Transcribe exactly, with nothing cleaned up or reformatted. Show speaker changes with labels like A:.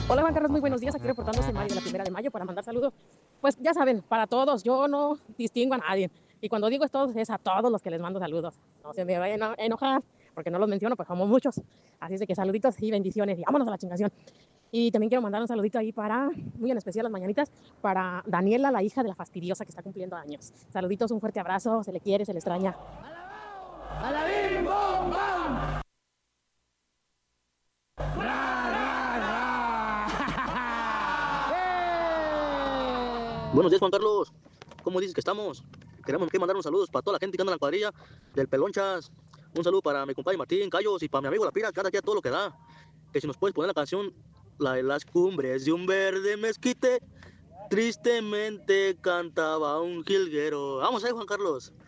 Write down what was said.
A: Hola Juan Carlos, muy buenos días. Aquí reportándose Mario de la Primera de Mayo para mandar saludos. Pues ya saben, para todos, yo no distingo a nadie. Y cuando digo es todos, es a todos los que les mando saludos. No se me vayan a enojar, porque no los menciono, pues somos muchos. Así es de que saluditos y bendiciones y vámonos a la chingación. Y también quiero mandar un saludito ahí para, muy en especial las mañanitas, para Daniela, la hija de la fastidiosa que está cumpliendo años. Saluditos, un fuerte abrazo, se le quiere, se le extraña.
B: ¡A la bim, bom, bam!
C: Buenos días, Juan Carlos. ¿Cómo dices que estamos? Queremos que mandar unos saludos para toda la gente que anda en la cuadrilla del Pelonchas. Un saludo para mi compadre Martín Cayos y para mi amigo La Pira, que anda aquí a todo lo que da. Que si nos puedes poner la canción, la de las cumbres de un verde mezquite, tristemente cantaba un jilguero. Vamos ahí, Juan Carlos.